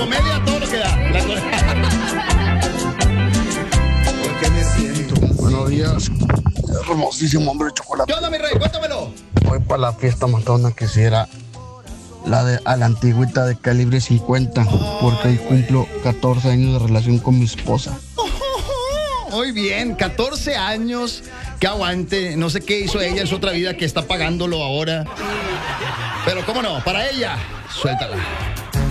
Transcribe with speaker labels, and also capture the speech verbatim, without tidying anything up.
Speaker 1: comedia, todo lo que da. La co-
Speaker 2: Porque me siento.
Speaker 3: Buenos días, hermosísimo hombre de chocolate.
Speaker 1: ¿Qué onda, mi rey? Cuéntamelo.
Speaker 3: Voy para la fiesta matona que será la de a la antigüita de calibre cincuenta, porque hoy cumplo catorce años de relación con mi esposa.
Speaker 1: Muy bien, catorce años. Que aguante. No sé qué hizo ella en su otra vida que está pagándolo ahora. Pero cómo no, para ella, suéltala.